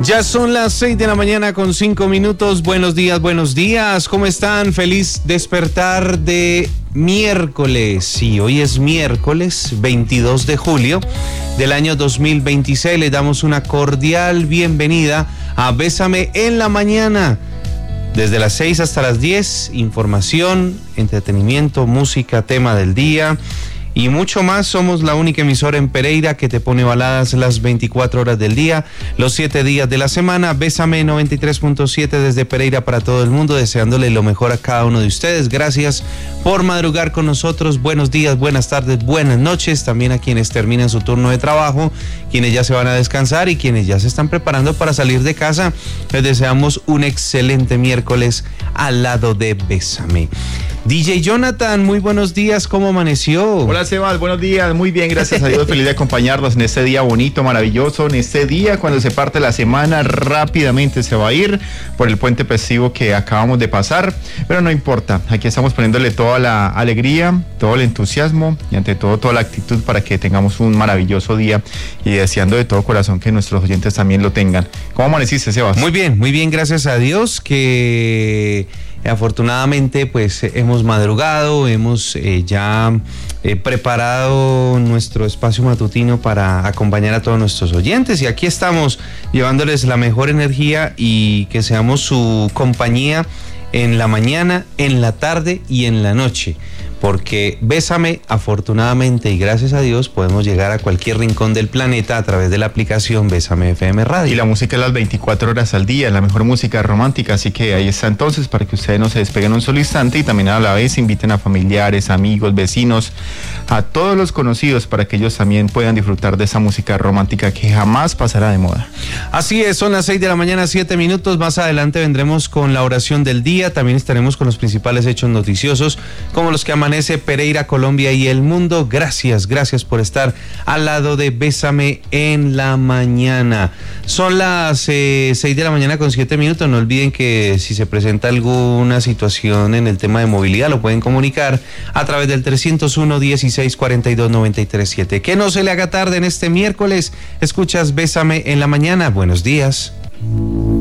Ya son las 6 de la mañana con 5 minutos. Buenos días. ¿Cómo están? Feliz despertar de miércoles. Sí, hoy es miércoles 22 de julio del año 2026. Les damos una cordial bienvenida a Bésame en la Mañana. Desde las 6 hasta las 10, información, entretenimiento, música, tema del día y mucho más. Somos la única emisora en Pereira que te pone baladas las 24 horas del día, los 7 días de la semana. Bésame 93.7 desde Pereira para todo el mundo, deseándole lo mejor a cada uno de ustedes. Gracias por madrugar con nosotros. Buenos días, buenas tardes, buenas noches. También a quienes terminan su turno de trabajo, quienes ya se van a descansar y quienes ya se están preparando para salir de casa. Les deseamos un excelente miércoles al lado de Bésame. DJ Jonathan, muy buenos días, ¿cómo amaneció? Hola Sebas, buenos días, muy bien, gracias a Dios, feliz de acompañarnos en este día bonito, maravilloso, en este día cuando se parte la semana, rápidamente se va a ir por el puente festivo que acabamos de pasar, pero no importa, aquí estamos poniéndole toda la alegría, todo el entusiasmo y ante todo toda la actitud para que tengamos un maravilloso día y deseando de todo corazón que nuestros oyentes también lo tengan. ¿Cómo amaneciste, Sebas? Muy bien, gracias a Dios que afortunadamente pues hemos madrugado, hemos ya preparado nuestro espacio matutino para acompañar a todos nuestros oyentes y aquí estamos llevándoles la mejor energía y que seamos su compañía en la mañana, en la tarde y en la noche. Porque Bésame, afortunadamente y gracias a Dios, podemos llegar a cualquier rincón del planeta a través de la aplicación Bésame FM Radio. Y la música es las 24 horas al día, la mejor música romántica, así que ahí está entonces para que ustedes no se despeguen un solo instante y también a la vez inviten a familiares, amigos, vecinos, a todos los conocidos para que ellos también puedan disfrutar de esa música romántica que jamás pasará de moda. Así es, son las 6 de la mañana, 7 minutos. Más adelante vendremos con la oración del día, también estaremos con los principales hechos noticiosos, como los que amanecen Pereira, Colombia y el mundo. Gracias por estar al lado de Bésame en la mañana. Son las 6 de la mañana con 7 minutos. No olviden que si se presenta alguna situación en el tema de movilidad, lo pueden comunicar a través del 301-1642-937. Que no se le haga tarde en este miércoles. Escuchas Bésame en la mañana. Buenos días.